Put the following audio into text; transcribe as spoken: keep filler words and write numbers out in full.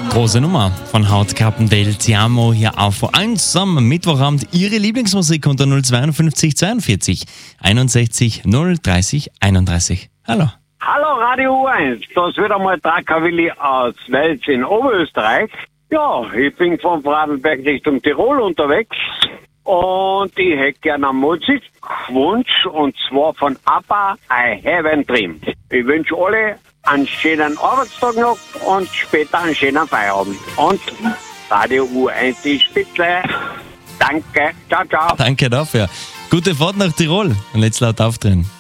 Große Nummer von Hautkappen del Tiamo hier auf eins am Mittwochabend. Ihre Lieblingsmusik unter null zweiundfünfzig zweiundvierzig einundsechzig null dreißig einunddreißig. Hallo. Hallo Radio U eins, das wird einmal Tracker-Willi aus Wels in Oberösterreich. Ja, ich bin von Vorarlberg Richtung Tirol unterwegs und ich hätte gerne einen Musikwunsch und zwar von ABBA, I Have a Dream. Ich wünsche alle einen schönen Arbeitstag noch und später einen schönen Feierabend. Und Radio U eins die Spitze. Danke, ciao, ciao. Danke dafür. Gute Fahrt nach Tirol und jetzt laut aufdrehen.